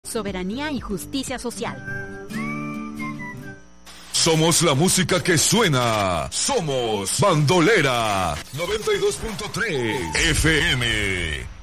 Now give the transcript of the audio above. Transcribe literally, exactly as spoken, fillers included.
soberanía y justicia social. Somos la música que suena. Somos Bandolera noventa y dos punto tres F M.